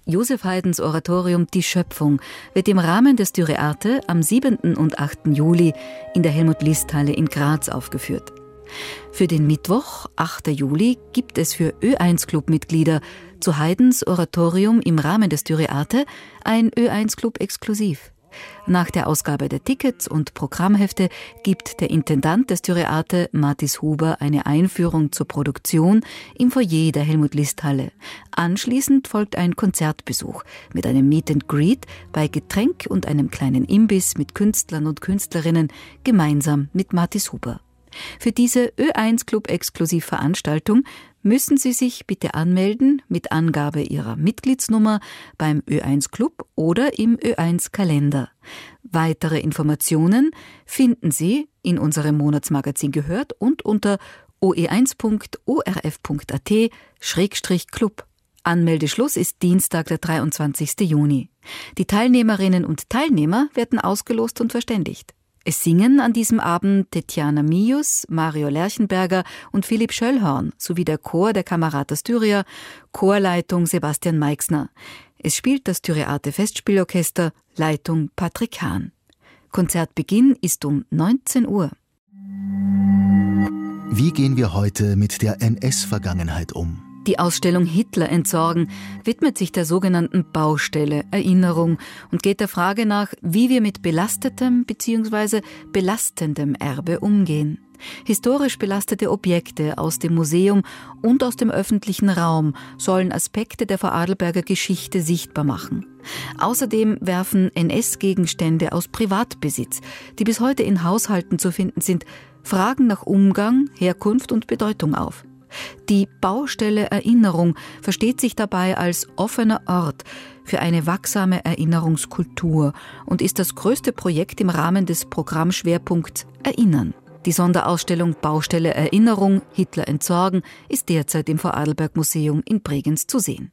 Josef Haydns Oratorium Die Schöpfung wird im Rahmen des Dürrearte am 7. und 8. Juli in der Helmut-List-Halle in Graz aufgeführt. Für den Mittwoch, 8. Juli, gibt es für Ö1-Club-Mitglieder zu Haydns Oratorium im Rahmen des Dürrearte ein Ö1-Club-Exklusiv. Nach der Ausgabe der Tickets und Programmhefte gibt der Intendant des Dürrearte, Mathis Huber, eine Einführung zur Produktion im Foyer der Helmut-List-Halle. Anschließend folgt ein Konzertbesuch mit einem Meet and Greet bei Getränk und einem kleinen Imbiss mit Künstlern und Künstlerinnen gemeinsam mit Mathis Huber. Für diese Ö1-Club-Exklusivveranstaltung müssen Sie sich bitte anmelden mit Angabe Ihrer Mitgliedsnummer beim Ö1-Club oder im Ö1-Kalender. Weitere Informationen finden Sie in unserem Monatsmagazin Gehört und unter oe1.orf.at/club. Anmeldeschluss ist Dienstag, der 23. Juni. Die Teilnehmerinnen und Teilnehmer werden ausgelost und verständigt. Es singen an diesem Abend Tetjana Mius, Mario Lerchenberger und Philipp Schöllhorn sowie der Chor der Camerata Styria, Chorleitung Sebastian Meixner. Es spielt das Dürrearte Festspielorchester, Leitung Patrick Hahn. Konzertbeginn ist um 19 Uhr. Wie gehen wir heute mit der NS-Vergangenheit um? Die Ausstellung Hitler entsorgen widmet sich der sogenannten Baustelle Erinnerung und geht der Frage nach, wie wir mit belastetem bzw. belastendem Erbe umgehen. Historisch belastete Objekte aus dem Museum und aus dem öffentlichen Raum sollen Aspekte der Vorarlberger Geschichte sichtbar machen. Außerdem werfen NS-Gegenstände aus Privatbesitz, die bis heute in Haushalten zu finden sind, Fragen nach Umgang, Herkunft und Bedeutung auf. Die Baustelle Erinnerung versteht sich dabei als offener Ort für eine wachsame Erinnerungskultur und ist das größte Projekt im Rahmen des Programmschwerpunkts Erinnern. Die Sonderausstellung Baustelle Erinnerung, Hitler entsorgen ist derzeit im Vorarlberg-Museum in Bregenz zu sehen.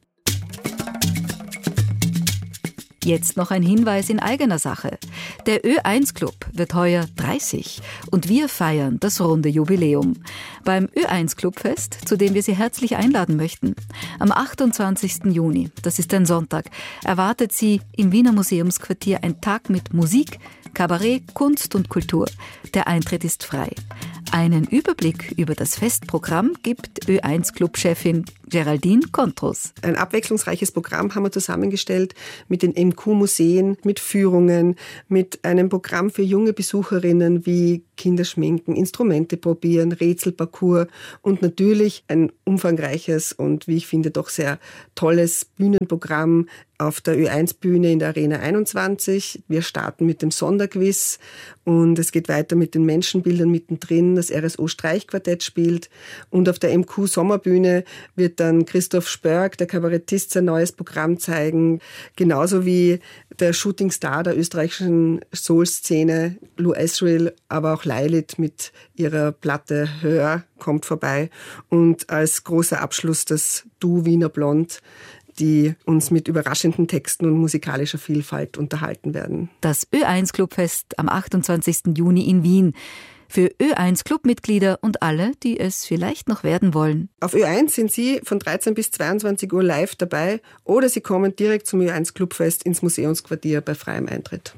Jetzt noch ein Hinweis in eigener Sache. Der Ö1-Club wird heuer 30 und wir feiern das runde Jubiläum. Beim Ö1-Clubfest, zu dem wir Sie herzlich einladen möchten. Am 28. Juni, das ist ein Sonntag, erwartet Sie im Wiener Museumsquartier ein Tag mit Musik, Kabarett, Kunst und Kultur. Der Eintritt ist frei. Einen Überblick über das Festprogramm gibt Ö1-Club-Chefin Geraldine Kontros. Ein abwechslungsreiches Programm haben wir zusammengestellt mit den MQ-Museen, mit Führungen, mit einem Programm für junge Besucherinnen wie Kinderschminken, Instrumente probieren, Rätselparcours und natürlich ein umfangreiches und, wie ich finde, doch sehr tolles Bühnenprogramm auf der Ö1-Bühne in der Arena 21. Wir starten mit dem Sonderquiz und es geht weiter mit den Menschenbildern mittendrin. Das RSO-Streichquartett spielt und auf der MQ-Sommerbühne wird dann Christoph Spörk, der Kabarettist, sein neues Programm zeigen. Genauso wie der Shootingstar der österreichischen Soul-Szene, Lou Asriel, aber auch Lilith mit ihrer Platte Hör kommt vorbei. Und als großer Abschluss das Du Wiener Blond, die uns mit überraschenden Texten und musikalischer Vielfalt unterhalten werden. Das Ö1-Clubfest am 28. Juni in Wien. Für Ö1-Clubmitglieder und alle, die es vielleicht noch werden wollen. Auf Ö1 sind Sie von 13 bis 22 Uhr live dabei oder Sie kommen direkt zum Ö1-Clubfest ins Museumsquartier bei freiem Eintritt.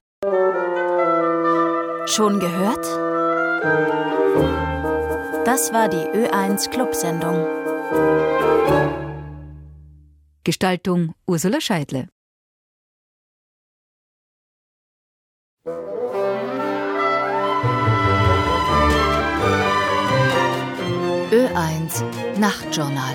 Schon gehört? Das war die Ö1-Club-Sendung. Gestaltung Ursula Scheidle. Ö1 Nachtjournal.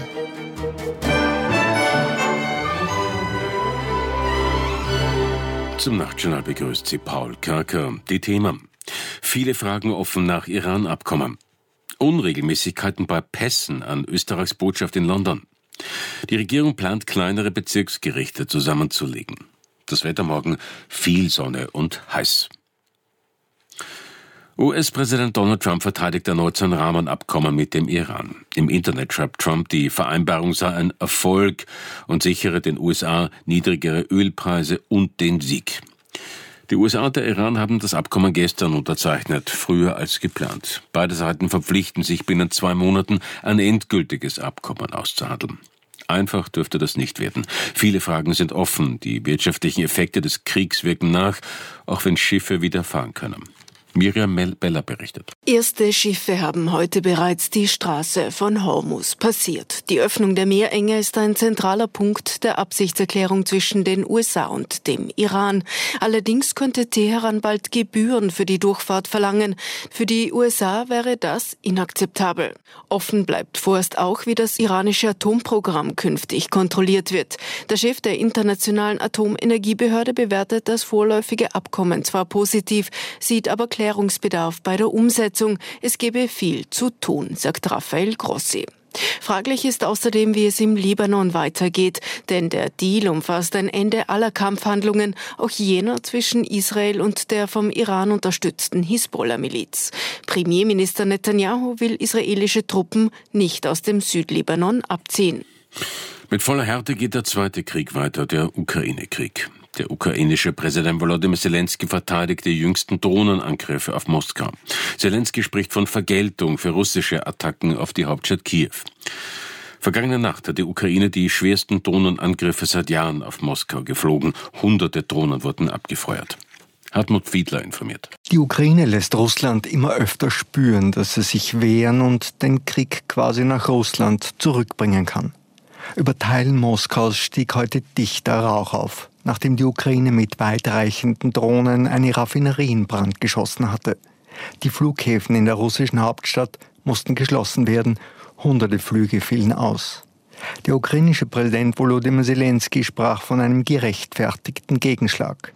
Zum Nachtjournal begrüßt Sie Paul Körker. Die Themen: Viele Fragen offen nach Iran-Abkommen. Unregelmäßigkeiten bei Pässen an Österreichs Botschaft in London. Die Regierung plant, kleinere Bezirksgerichte zusammenzulegen. Das Wetter morgen: viel Sonne und heiß. US-Präsident Donald Trump verteidigt erneut sein Rahmenabkommen mit dem Iran. Im Internet schreibt Trump, die Vereinbarung sei ein Erfolg und sichere den USA niedrigere Ölpreise und den Sieg. Die USA und der Iran haben das Abkommen gestern unterzeichnet, früher als geplant. Beide Seiten verpflichten sich, binnen 2 Monaten ein endgültiges Abkommen auszuhandeln. Einfach dürfte das nicht werden. Viele Fragen sind offen. Die wirtschaftlichen Effekte des Kriegs wirken nach, auch wenn Schiffe wieder fahren können. Miriam Beller berichtet. Erste Schiffe haben heute bereits die Straße von Hormuz passiert. Die Öffnung der Meerenge ist ein zentraler Punkt der Absichtserklärung zwischen den USA und dem Iran. Allerdings könnte Teheran bald Gebühren für die Durchfahrt verlangen. Für die USA wäre das inakzeptabel. Offen bleibt vorerst auch, wie das iranische Atomprogramm künftig kontrolliert wird. Der Chef der Internationalen Atomenergiebehörde bewertet das vorläufige Abkommen zwar positiv, sieht aber Klärungsbedarf bei der Umsetzung. Es gebe viel zu tun, sagt Rafael Grossi. Fraglich ist außerdem, wie es im Libanon weitergeht, denn der Deal umfasst ein Ende aller Kampfhandlungen, auch jener zwischen Israel und der vom Iran unterstützten Hisbollah-Miliz. Premierminister Netanyahu will israelische Truppen nicht aus dem Südlibanon abziehen. Mit voller Härte geht der zweite Krieg weiter, der Ukraine-Krieg. Der ukrainische Präsident Volodymyr Zelensky verteidigt die jüngsten Drohnenangriffe auf Moskau. Zelensky spricht von Vergeltung für russische Attacken auf die Hauptstadt Kiew. Vergangene Nacht hat die Ukraine die schwersten Drohnenangriffe seit Jahren auf Moskau geflogen. Hunderte Drohnen wurden abgefeuert. Hartmut Fiedler informiert. Die Ukraine lässt Russland immer öfter spüren, dass sie sich wehren und den Krieg quasi nach Russland zurückbringen kann. Über Teilen Moskaus stieg heute dichter Rauch auf, nachdem die Ukraine mit weitreichenden Drohnen eine Raffinerie in Brand geschossen hatte. Die Flughäfen in der russischen Hauptstadt mussten geschlossen werden, hunderte Flüge fielen aus. Der ukrainische Präsident Volodymyr Zelensky sprach von einem gerechtfertigten Gegenschlag.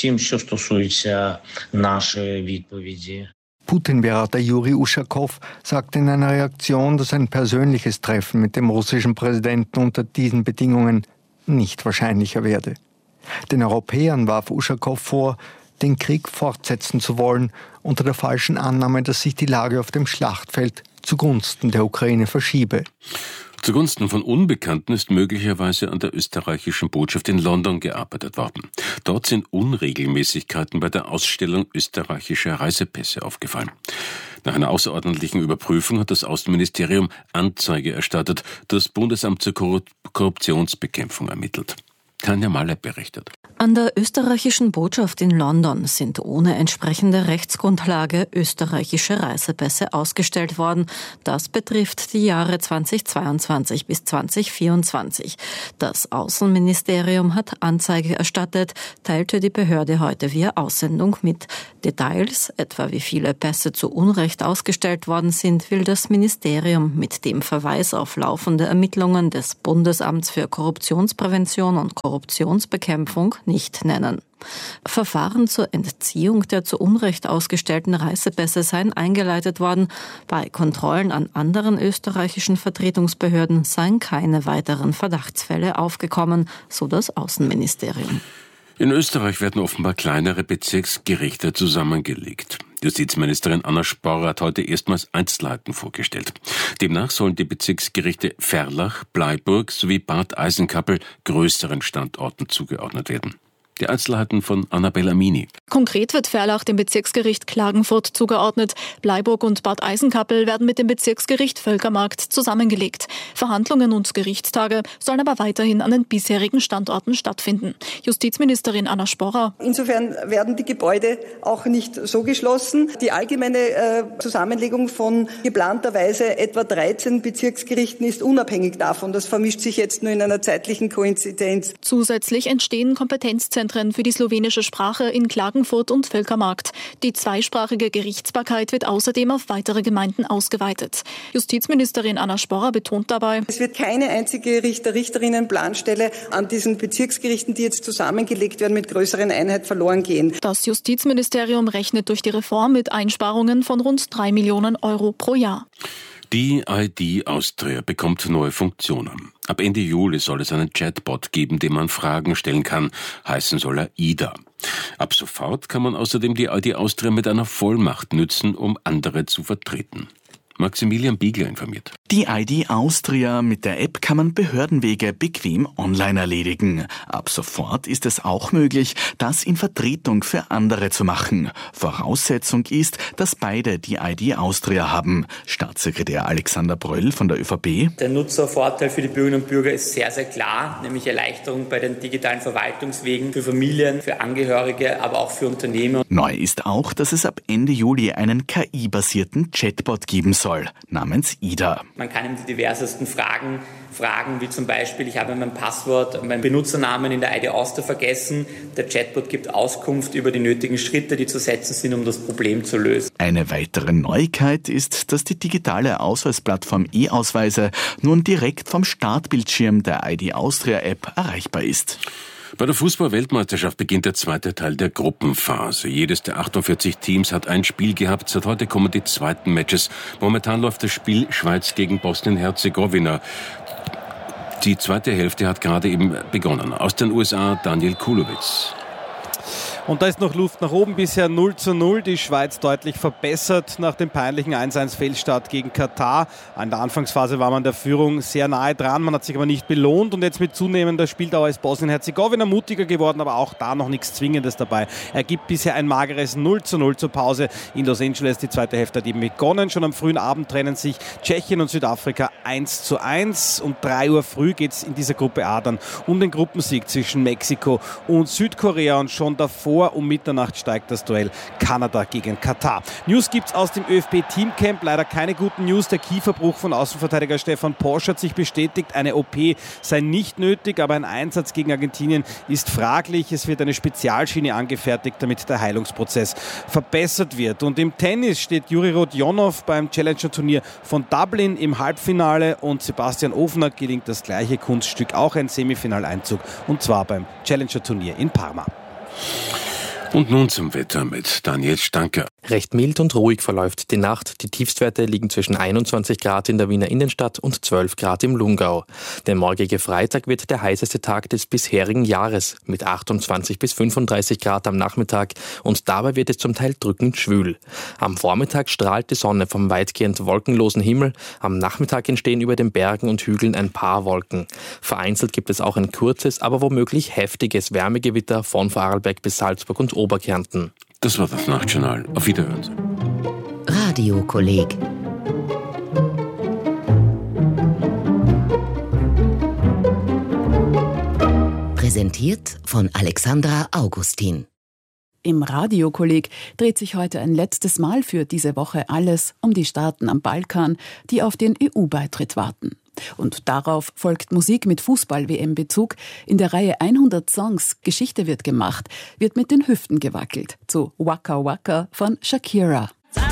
Putin-Berater Juri Uschakow sagte in einer Reaktion, dass ein persönliches Treffen mit dem russischen Präsidenten unter diesen Bedingungen nicht wahrscheinlicher werde. Den Europäern warf Uschakow vor, den Krieg fortsetzen zu wollen, unter der falschen Annahme, dass sich die Lage auf dem Schlachtfeld zugunsten der Ukraine verschiebe. Zugunsten von Unbekannten ist möglicherweise an der österreichischen Botschaft in London gearbeitet worden. Dort sind Unregelmäßigkeiten bei der Ausstellung österreichischer Reisepässe aufgefallen. Nach einer außerordentlichen Überprüfung hat das Außenministerium Anzeige erstattet, das Bundesamt zur Korruptionsbekämpfung ermittelt. Tanja Maleb berichtet. An der österreichischen Botschaft in London sind ohne entsprechende Rechtsgrundlage österreichische Reisepässe ausgestellt worden. Das betrifft die Jahre 2022 bis 2024. Das Außenministerium hat Anzeige erstattet, teilte die Behörde heute via Aussendung mit. Details, etwa wie viele Pässe zu Unrecht ausgestellt worden sind, will das Ministerium mit dem Verweis auf laufende Ermittlungen des Bundesamts für Korruptionsprävention und Korruptionsbekämpfung nicht nennen. Verfahren zur Entziehung der zu Unrecht ausgestellten Reisepässe seien eingeleitet worden. Bei Kontrollen an anderen österreichischen Vertretungsbehörden seien keine weiteren Verdachtsfälle aufgekommen, so das Außenministerium. In Österreich werden offenbar kleinere Bezirksgerichte zusammengelegt. Justizministerin Anna Sporr hat heute erstmals Einzelheiten vorgestellt. Demnach sollen die Bezirksgerichte Verlach, Bleiburg sowie Bad Eisenkappel größeren Standorten zugeordnet werden. Die Einzelheiten von Annabella Mini. Konkret wird Verlach dem Bezirksgericht Klagenfurt zugeordnet. Bleiburg und Bad Eisenkappel werden mit dem Bezirksgericht Völkermarkt zusammengelegt. Verhandlungen und Gerichtstage sollen aber weiterhin an den bisherigen Standorten stattfinden. Justizministerin Anna Sporr. Insofern werden die Gebäude auch nicht so geschlossen. Die allgemeine Zusammenlegung von geplanterweise etwa 13 Bezirksgerichten ist unabhängig davon. Das vermischt sich jetzt nur in einer zeitlichen Koinzidenz. Zusätzlich entstehen Kompetenzzentren für die slowenische Sprache in Klagenfurt und Völkermarkt. Die zweisprachige Gerichtsbarkeit wird außerdem auf weitere Gemeinden ausgeweitet. Justizministerin Anna Sporr betont dabei: Es wird keine einzige Richter-Richterinnen-Planstelle an diesen Bezirksgerichten, die jetzt zusammengelegt werden, mit größeren Einheiten verloren gehen. Das Justizministerium rechnet durch die Reform mit Einsparungen von rund 3 Millionen Euro pro Jahr. Die ID Austria bekommt neue Funktionen. Ab Ende Juli soll es einen Chatbot geben, dem man Fragen stellen kann. Heißen soll er Ida. Ab sofort kann man außerdem die ID Austria mit einer Vollmacht nützen, um andere zu vertreten. Maximilian Biegler informiert. Die ID Austria, mit der App kann man Behördenwege bequem online erledigen. Ab sofort ist es auch möglich, das in Vertretung für andere zu machen. Voraussetzung ist, dass beide die ID Austria haben. Staatssekretär Alexander Bröll von der ÖVP. Der Nutzervorteil für die Bürgerinnen und Bürger ist sehr, sehr klar, nämlich Erleichterung bei den digitalen Verwaltungswegen für Familien, für Angehörige, aber auch für Unternehmen. Neu ist auch, dass es ab Ende Juli einen KI-basierten Chatbot geben soll, namens Ida. Man kann ihm die diversesten Fragen, wie zum Beispiel, ich habe mein Passwort, meinen Benutzernamen in der ID Austria vergessen. Der Chatbot gibt Auskunft über die nötigen Schritte, die zu setzen sind, um das Problem zu lösen. Eine weitere Neuigkeit ist, dass die digitale Ausweisplattform E-Ausweise nun direkt vom Startbildschirm der ID Austria App erreichbar ist. Bei der Fußball-Weltmeisterschaft beginnt der zweite Teil der Gruppenphase. Jedes der 48 Teams hat ein Spiel gehabt. Seit heute kommen die zweiten Matches. Momentan läuft das Spiel Schweiz gegen Bosnien-Herzegowina. Die zweite Hälfte hat gerade eben begonnen. Aus den USA Daniel Kulowitz. Und da ist noch Luft nach oben, bisher 0:0. Die Schweiz deutlich verbessert nach dem peinlichen 1-1-Fehlstart gegen Katar. In der Anfangsphase war man der Führung sehr nahe dran, man hat sich aber nicht belohnt. Und jetzt mit zunehmender Spieldauer ist Bosnien-Herzegowina mutiger geworden, aber auch da noch nichts Zwingendes dabei. Er gibt bisher ein mageres 0:0 zur Pause in Los Angeles. Die zweite Hälfte hat eben begonnen. Schon am frühen Abend trennen sich Tschechien und Südafrika 1:1. Um 3 Uhr früh geht es in dieser Gruppe A dann um den Gruppensieg zwischen Mexiko und Südkorea. Und schon davor um Mitternacht steigt das Duell Kanada gegen Katar. News gibt's aus dem ÖFB-Teamcamp. Leider keine guten News. Der Kieferbruch von Außenverteidiger Stefan Posch hat sich bestätigt. Eine OP sei nicht nötig, aber ein Einsatz gegen Argentinien ist fraglich. Es wird eine Spezialschiene angefertigt, damit der Heilungsprozess verbessert wird. Und im Tennis steht Juri Rodionov beim Challenger-Turnier von Dublin im Halbfinale und Sebastian Ofner gelingt das gleiche Kunststück, auch ein Semifinaleinzug, und zwar beim Challenger-Turnier in Parma. Und nun zum Wetter mit Daniel Stanker. Recht mild und ruhig verläuft die Nacht. Die Tiefstwerte liegen zwischen 21 Grad in der Wiener Innenstadt und 12 Grad im Lungau. Der morgige Freitag wird der heißeste Tag des bisherigen Jahres mit 28 bis 35 Grad am Nachmittag und dabei wird es zum Teil drückend schwül. Am Vormittag strahlt die Sonne vom weitgehend wolkenlosen Himmel. Am Nachmittag entstehen über den Bergen und Hügeln ein paar Wolken. Vereinzelt gibt es auch ein kurzes, aber womöglich heftiges Wärmegewitter von Vorarlberg bis Salzburg und Oberkärnten. Das war das Nachtjournal. Auf Wiederhören. Radiokolleg. Präsentiert von Alexandra Augustin. Im Radiokolleg dreht sich heute ein letztes Mal für diese Woche alles um die Staaten am Balkan, die auf den EU-Beitritt warten. Und darauf folgt Musik mit Fußball-WM-Bezug. In der Reihe 100 Songs Geschichte wird gemacht, wird mit den Hüften gewackelt. Zu Waka Waka von Shakira.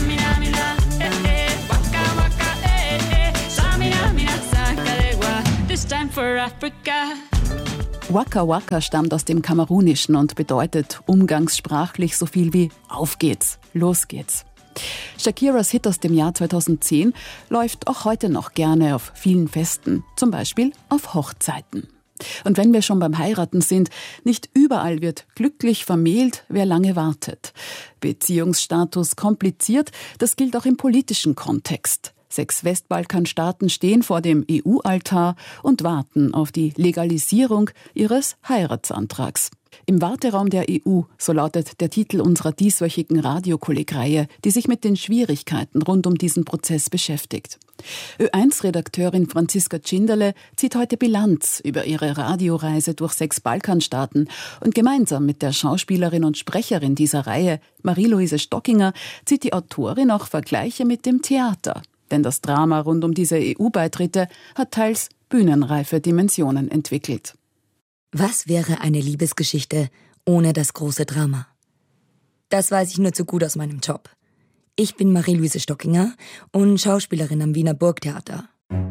Waka Waka stammt aus dem Kamerunischen und bedeutet umgangssprachlich so viel wie Auf geht's, los geht's. Shakiras Hit aus dem Jahr 2010 läuft auch heute noch gerne auf vielen Festen, zum Beispiel auf Hochzeiten. Und wenn wir schon beim Heiraten sind, nicht überall wird glücklich vermählt, wer lange wartet. Beziehungsstatus kompliziert, das gilt auch im politischen Kontext. 6 Westbalkanstaaten stehen vor dem EU-Altar und warten auf die Legalisierung ihres Heiratsantrags. Im Warteraum der EU, so lautet der Titel unserer dieswöchigen Radiokolleg-Reihe, die sich mit den Schwierigkeiten rund um diesen Prozess beschäftigt. Ö1-Redakteurin Franziska Tschinderle zieht heute Bilanz über ihre Radioreise durch 6 Balkanstaaten und gemeinsam mit der Schauspielerin und Sprecherin dieser Reihe, Marie-Louise Stockinger, zieht die Autorin auch Vergleiche mit dem Theater. Denn das Drama rund um diese EU-Beitritte hat teils bühnenreife Dimensionen entwickelt. Was wäre eine Liebesgeschichte ohne das große Drama? Das weiß ich nur zu gut aus meinem Job. Ich bin Marie-Louise Stockinger und Schauspielerin am Wiener Burgtheater.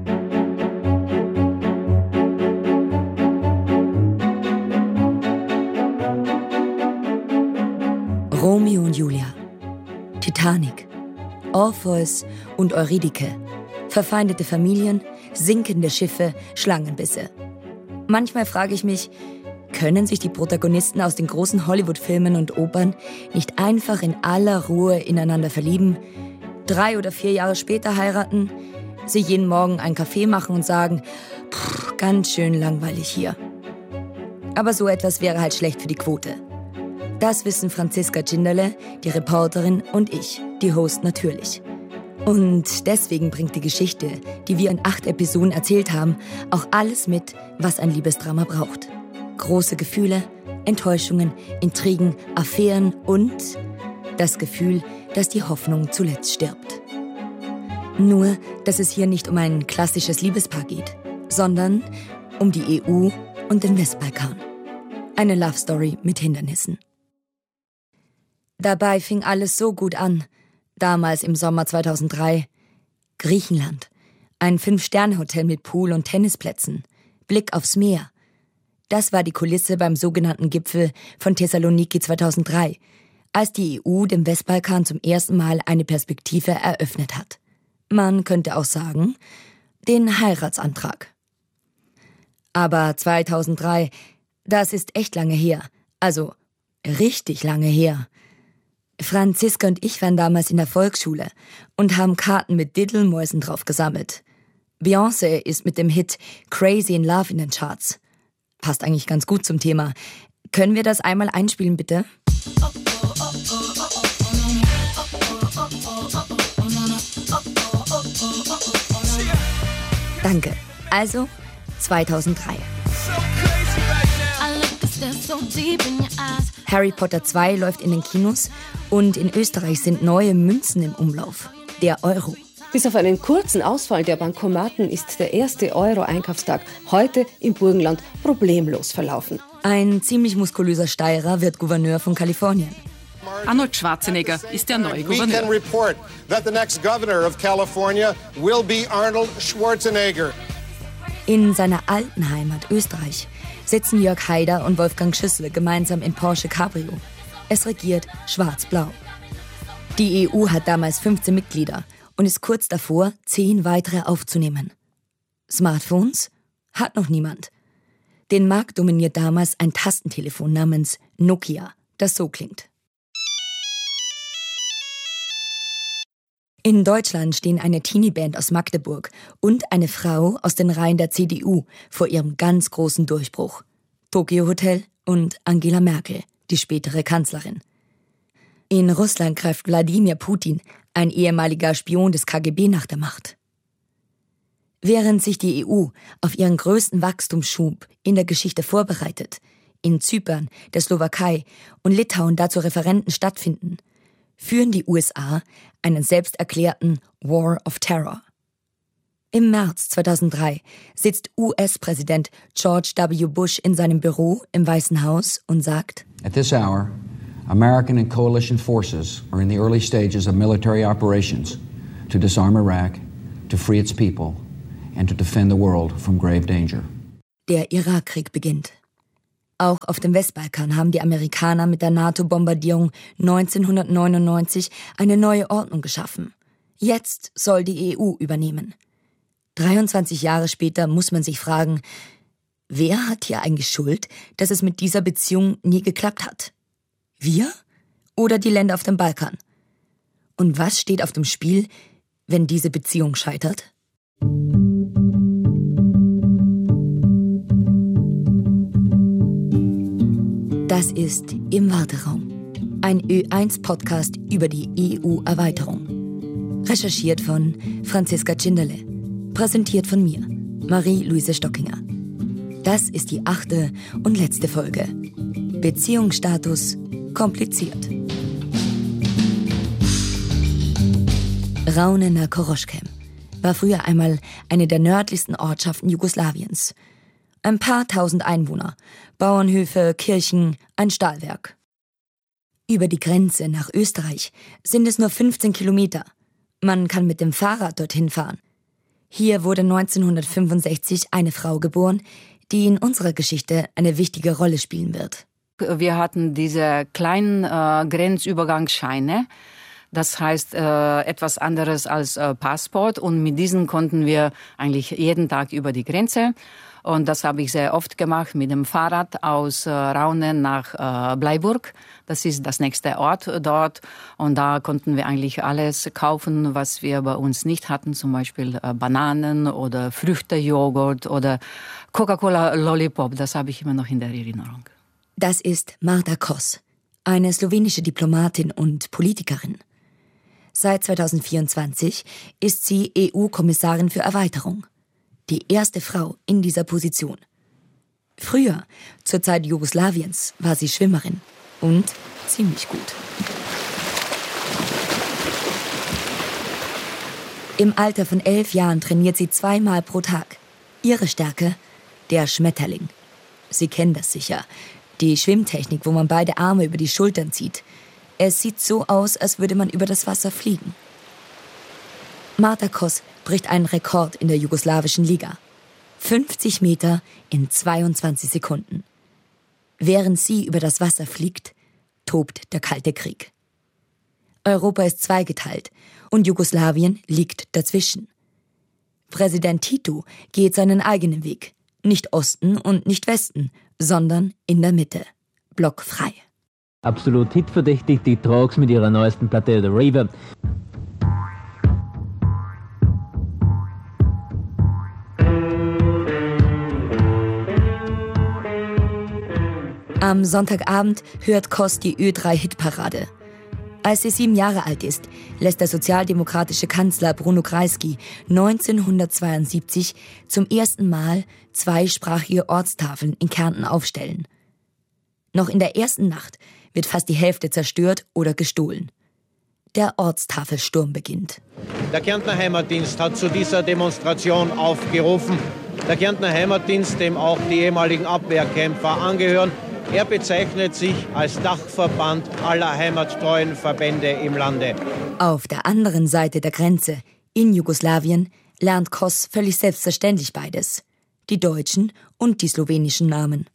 Romeo und Julia, Titanic, Orpheus und Eurydike, verfeindete Familien, sinkende Schiffe, Schlangenbisse. Manchmal frage ich mich, können sich die Protagonisten aus den großen Hollywood-Filmen und Opern nicht einfach in aller Ruhe ineinander verlieben, 3 oder 4 Jahre später heiraten, sich jeden Morgen einen Kaffee machen und sagen, ganz schön langweilig hier. Aber so etwas wäre halt schlecht für die Quote. Das wissen Franziska Tschinderle, die Reporterin, und ich, die Host, natürlich. Und deswegen bringt die Geschichte, die wir in 8 Episoden erzählt haben, auch alles mit, was ein Liebesdrama braucht. Große Gefühle, Enttäuschungen, Intrigen, Affären und das Gefühl, dass die Hoffnung zuletzt stirbt. Nur, dass es hier nicht um ein klassisches Liebespaar geht, sondern um die EU und den Westbalkan. Eine Love Story mit Hindernissen. Dabei fing alles so gut an. Damals im Sommer 2003. Griechenland. Ein 5-Sterne-Hotel mit Pool und Tennisplätzen. Blick aufs Meer. Das war die Kulisse beim sogenannten Gipfel von Thessaloniki 2003, als die EU dem Westbalkan zum ersten Mal eine Perspektive eröffnet hat. Man könnte auch sagen, den Heiratsantrag. Aber 2003, das ist echt lange her. Also richtig lange her. Franziska und ich waren damals in der Volksschule und haben Karten mit Diddelmäusen drauf gesammelt. Beyoncé ist mit dem Hit Crazy in Love in den Charts. Passt eigentlich ganz gut zum Thema. Können wir das einmal einspielen, bitte? Danke. Also 2003. Harry Potter 2 läuft in den Kinos und in Österreich sind neue Münzen im Umlauf. Der Euro. Bis auf einen kurzen Ausfall der Bankomaten ist der erste Euro-Einkaufstag heute im Burgenland problemlos verlaufen. Ein ziemlich muskulöser Steirer wird Gouverneur von Kalifornien. Arnold Schwarzenegger ist der neue Gouverneur. We can report that the next governor of California will be Arnold Schwarzenegger. In seiner alten Heimat Österreich sitzen Jörg Haider und Wolfgang Schüssel gemeinsam im Porsche Cabrio. Es regiert schwarz-blau. Die EU hat damals 15 Mitglieder und ist kurz davor, 10 weitere aufzunehmen. Smartphones hat noch niemand. Den Markt dominiert damals ein Tastentelefon namens Nokia, das so klingt. In Deutschland stehen eine Teenie-Band aus Magdeburg und eine Frau aus den Reihen der CDU vor ihrem ganz großen Durchbruch. Tokyo Hotel und Angela Merkel, die spätere Kanzlerin. In Russland greift Wladimir Putin, ein ehemaliger Spion des KGB, nach der Macht. Während sich die EU auf ihren größten Wachstumsschub in der Geschichte vorbereitet, in Zypern, der Slowakei und Litauen dazu Referenden stattfinden, führen die USA einen selbsterklärten War of Terror. Im März 2003 sitzt US-Präsident George W. Bush in seinem Büro im Weißen Haus und sagt: At this hour, American and coalition forces are in the early stages of military operations to disarm Iraq, to free its people and to defend the world from grave danger. Der Irakkrieg beginnt. Auch auf dem Westbalkan haben die Amerikaner mit der NATO-Bombardierung 1999 eine neue Ordnung geschaffen. Jetzt soll die EU übernehmen. 23 Jahre später muss man sich fragen, wer hat hier eigentlich Schuld, dass es mit dieser Beziehung nie geklappt hat? Wir oder die Länder auf dem Balkan? Und was steht auf dem Spiel, wenn diese Beziehung scheitert? Das ist Im Warteraum, ein Ö1-Podcast über die EU-Erweiterung. Recherchiert von Franziska Tschinderle, präsentiert von mir, Marie-Louise Stockinger. Das ist die 8. und letzte Folge. Beziehungsstatus kompliziert. Raune na Koroškem war früher einmal eine der nördlichsten Ortschaften Jugoslawiens. Ein paar tausend Einwohner, Bauernhöfe, Kirchen, ein Stahlwerk. Über die Grenze nach Österreich sind es nur 15 Kilometer. Man kann mit dem Fahrrad dorthin fahren. Hier wurde 1965 eine Frau geboren, die in unserer Geschichte eine wichtige Rolle spielen wird. Wir hatten diese kleinen Grenzübergangsscheine. Das heißt etwas anderes als Passport. Und mit diesen konnten wir eigentlich jeden Tag über die Grenze. Und das habe ich sehr oft gemacht mit dem Fahrrad aus Raunen nach Bleiburg. Das ist das nächste Ort dort. Und da konnten wir eigentlich alles kaufen, was wir bei uns nicht hatten. Zum Beispiel Bananen oder Früchtejoghurt oder Coca-Cola Lollipop. Das habe ich immer noch in der Erinnerung. Das ist Marta Kos, eine slowenische Diplomatin und Politikerin. Seit 2024 ist sie EU-Kommissarin für Erweiterung. Die erste Frau in dieser Position. Früher, zur Zeit Jugoslawiens, war sie Schwimmerin. Und ziemlich gut. Im Alter von 11 Jahren trainiert sie 2-mal pro Tag. Ihre Stärke? Der Schmetterling. Sie kennen das sicher. Die Schwimmtechnik, wo man beide Arme über die Schultern zieht. Es sieht so aus, als würde man über das Wasser fliegen. Marta Kos bricht einen Rekord in der jugoslawischen Liga. 50 Meter in 22 Sekunden. Während sie über das Wasser fliegt, tobt der Kalte Krieg. Europa ist zweigeteilt und Jugoslawien liegt dazwischen. Präsident Tito geht seinen eigenen Weg. Nicht Osten und nicht Westen, sondern in der Mitte. Blockfrei. Absolut hitverdächtig, die Trogs mit ihrer neuesten Platte The River. Am Sonntagabend hört Kos die Ö3-Hitparade. Als sie 7 Jahre alt ist, lässt der sozialdemokratische Kanzler Bruno Kreisky 1972 zum ersten Mal zweisprachige Ortstafeln in Kärnten aufstellen. Noch in der ersten Nacht wird fast die Hälfte zerstört oder gestohlen. Der Ortstafelsturm beginnt. Der Kärntner Heimatdienst hat zu dieser Demonstration aufgerufen. Der Kärntner Heimatdienst, dem auch die ehemaligen Abwehrkämpfer angehören, er bezeichnet sich als Dachverband aller heimattreuen Verbände im Lande. Auf der anderen Seite der Grenze, in Jugoslawien, lernt Kos völlig selbstverständlich beides. Die deutschen und die slowenischen Namen.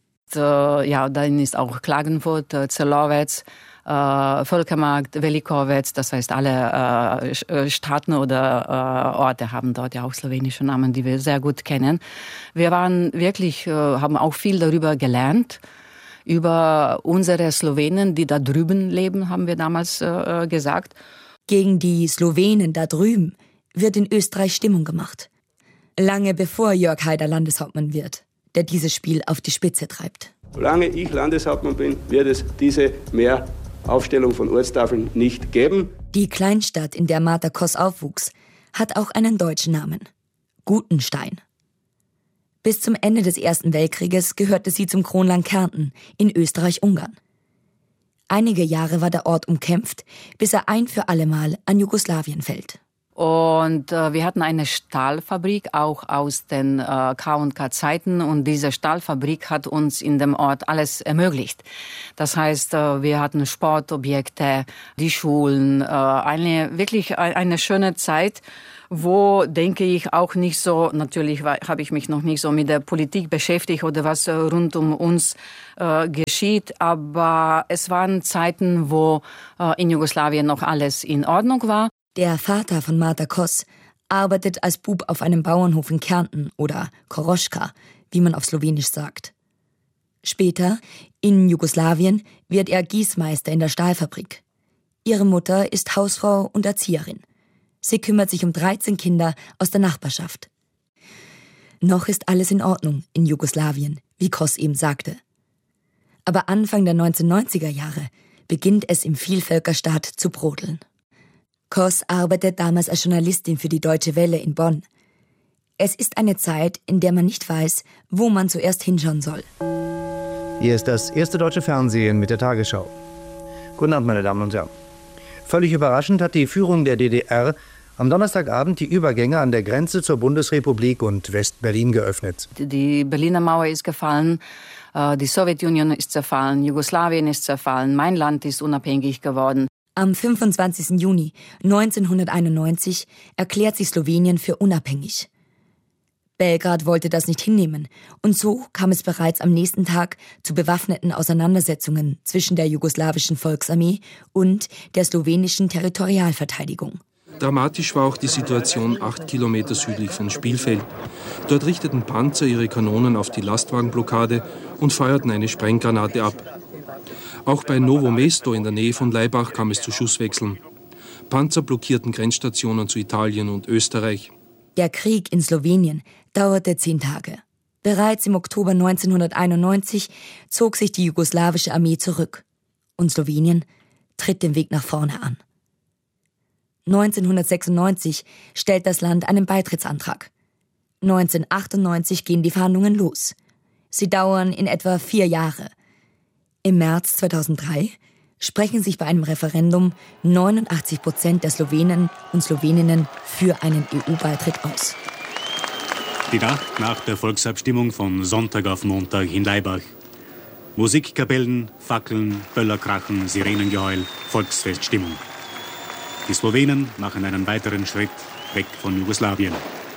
Dann ist auch Klagenfurt, Zelovec, Völkermarkt, Velikovac, das heißt alle Staaten oder Orte haben dort ja auch slowenische Namen, die wir sehr gut kennen. Wir waren wirklich, haben auch viel darüber gelernt. Über unsere Slowenen, die da drüben leben, haben wir damals gesagt. Gegen die Slowenen da drüben wird in Österreich Stimmung gemacht. Lange bevor Jörg Haider Landeshauptmann wird, der dieses Spiel auf die Spitze treibt. Solange ich Landeshauptmann bin, wird es diese Mehraufstellung von Ortstafeln nicht geben. Die Kleinstadt, in der Marta Kos aufwuchs, hat auch einen deutschen Namen. Gutenstein. Bis zum Ende des Ersten Weltkrieges gehörte sie zum Kronland Kärnten in Österreich-Ungarn. Einige Jahre war der Ort umkämpft, bis er ein für allemal an Jugoslawien fällt. Und wir hatten eine Stahlfabrik, auch aus den K&K-Zeiten. Und diese Stahlfabrik hat uns in dem Ort alles ermöglicht. Das heißt, wir hatten Sportobjekte, die Schulen, wirklich eine schöne Zeit, wo, denke ich, auch nicht so, natürlich habe ich mich noch nicht so mit der Politik beschäftigt oder was rund um uns geschieht, aber es waren Zeiten, wo in Jugoslawien noch alles in Ordnung war. Der Vater von Marta Kos arbeitet als Bub auf einem Bauernhof in Kärnten oder Koroschka, wie man auf Slowenisch sagt. Später, in Jugoslawien, wird er Gießmeister in der Stahlfabrik. Ihre Mutter ist Hausfrau und Erzieherin. Sie kümmert sich um 13 Kinder aus der Nachbarschaft. Noch ist alles in Ordnung in Jugoslawien, wie Kos eben sagte. Aber Anfang der 1990er Jahre beginnt es im Vielvölkerstaat zu brodeln. Kos arbeitet damals als Journalistin für die Deutsche Welle in Bonn. Es ist eine Zeit, in der man nicht weiß, wo man zuerst hinschauen soll. Hier ist das erste deutsche Fernsehen mit der Tagesschau. Guten Abend, meine Damen und Herren. Völlig überraschend hat die Führung der DDR am Donnerstagabend die Übergänge an der Grenze zur Bundesrepublik und West-Berlin geöffnet. Die Berliner Mauer ist gefallen, die Sowjetunion ist zerfallen, Jugoslawien ist zerfallen, mein Land ist unabhängig geworden. Am 25. Juni 1991 erklärt sich Slowenien für unabhängig. Belgrad wollte das nicht hinnehmen und so kam es bereits am nächsten Tag zu bewaffneten Auseinandersetzungen zwischen der jugoslawischen Volksarmee und der slowenischen Territorialverteidigung. Dramatisch war auch die Situation 8 Kilometer südlich von Spielfeld. Dort richteten Panzer ihre Kanonen auf die Lastwagenblockade und feuerten eine Sprenggranate ab. Auch bei Novo Mesto in der Nähe von Laibach kam es zu Schusswechseln. Panzer blockierten Grenzstationen zu Italien und Österreich. Der Krieg in Slowenien dauerte 10 Tage. Bereits im Oktober 1991 zog sich die jugoslawische Armee zurück. Und Slowenien tritt den Weg nach vorne an. 1996 stellt das Land einen Beitrittsantrag. 1998 gehen die Verhandlungen los. Sie dauern in etwa 4 Jahre. Im März 2003 sprechen sich bei einem Referendum 89% der Slowenen und Sloweninnen für einen EU-Beitritt aus. Die Nacht nach der Volksabstimmung von Sonntag auf Montag in Laibach. Musikkapellen, Fackeln, Böllerkrachen, Sirenengeheul, Volksfeststimmung. Die Slowenen machen einen weiteren Schritt weg von Jugoslawien.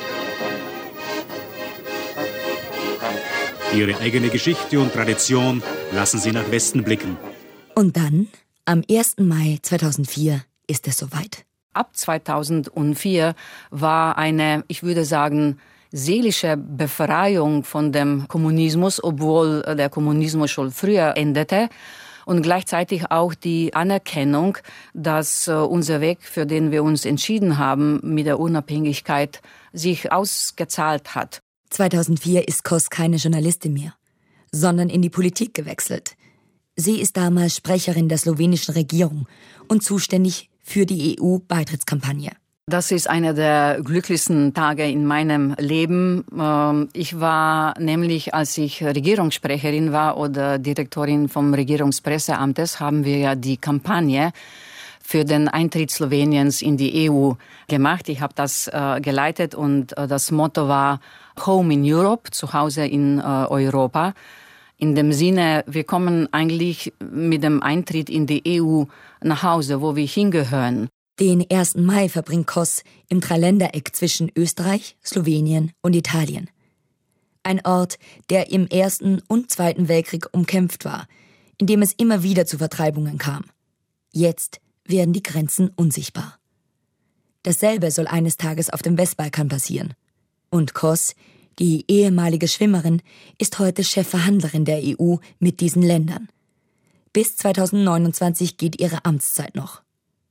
Ihre eigene Geschichte und Tradition lassen sie nach Westen blicken. Und dann, am 1. Mai 2004, ist es soweit. Ab 2004 war eine, ich würde sagen, seelische Befreiung von dem Kommunismus, obwohl der Kommunismus schon früher endete. Und gleichzeitig auch die Anerkennung, dass unser Weg, für den wir uns entschieden haben, mit der Unabhängigkeit sich ausgezahlt hat. 2004 ist Kos keine Journalistin mehr, sondern in die Politik gewechselt. Sie ist damals Sprecherin der slowenischen Regierung und zuständig für die EU-Beitrittskampagne. Das ist einer der glücklichsten Tage in meinem Leben. Ich war nämlich, als ich Regierungssprecherin war oder Direktorin vom Regierungspresseamtes, haben wir ja die Kampagne für den Eintritt Sloweniens in die EU gemacht. Ich habe das geleitet und das Motto war Home in Europe, zu Hause in Europa. In dem Sinne, wir kommen eigentlich mit dem Eintritt in die EU nach Hause, wo wir hingehören. Den 1. Mai verbringt Kos im Dreiländereck zwischen Österreich, Slowenien und Italien. Ein Ort, der im Ersten und Zweiten Weltkrieg umkämpft war, in dem es immer wieder zu Vertreibungen kam. Jetzt werden die Grenzen unsichtbar. Dasselbe soll eines Tages auf dem Westbalkan passieren. Und Kos, die ehemalige Schwimmerin, ist heute Chefverhandlerin der EU mit diesen Ländern. Bis 2029 geht ihre Amtszeit noch.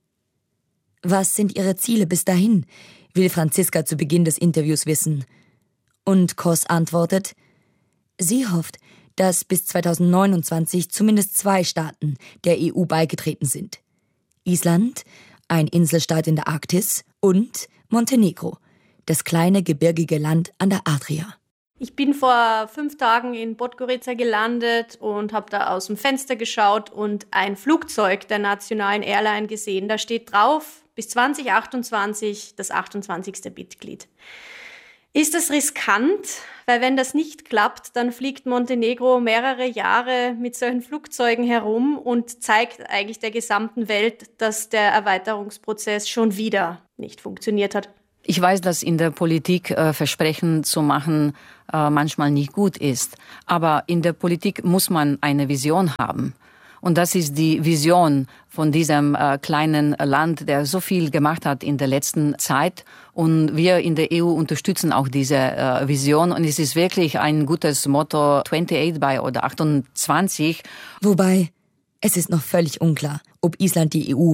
Was sind ihre Ziele bis dahin, will Franziska zu Beginn des Interviews wissen. Und Kos antwortet, sie hofft, dass bis 2029 zumindest 2 Staaten der EU beigetreten sind. Island, ein Inselstaat in der Arktis, und Montenegro, das kleine gebirgige Land an der Adria. Ich bin vor 5 Tagen in Podgorica gelandet und habe da aus dem Fenster geschaut und ein Flugzeug der nationalen Airline gesehen. Da steht drauf, bis 2028 das 28. Mitglied. Ist das riskant? Weil wenn das nicht klappt, dann fliegt Montenegro mehrere Jahre mit solchen Flugzeugen herum und zeigt eigentlich der gesamten Welt, dass der Erweiterungsprozess schon wieder nicht funktioniert hat. Ich weiß, dass in der Politik Versprechen zu machen manchmal nicht gut ist. Aber in der Politik muss man eine Vision haben. Und das ist die Vision von diesem kleinen Land, der so viel gemacht hat in der letzten Zeit. Und wir in der EU unterstützen auch diese Vision. Und es ist wirklich ein gutes Motto, 28 by oder 28. Wobei, es ist noch völlig unklar, ob Island die EU